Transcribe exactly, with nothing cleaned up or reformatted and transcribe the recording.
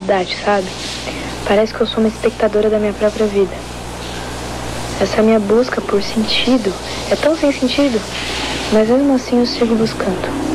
curiosidade, sabe? Parece que eu sou uma espectadora da minha própria vida. Essa minha busca por sentido é tão sem sentido, mas mesmo assim eu sigo buscando.